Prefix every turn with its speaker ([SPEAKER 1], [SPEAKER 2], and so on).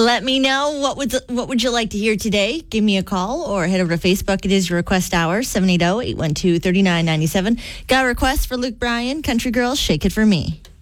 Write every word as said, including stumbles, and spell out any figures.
[SPEAKER 1] Let me know what would what would you like to hear today. Give me a call or head over to Facebook. It is your request hour, seven eight zero, eight one two, three nine nine seven. Got a request for Luke Bryan, Country Girls, Shake It For Me.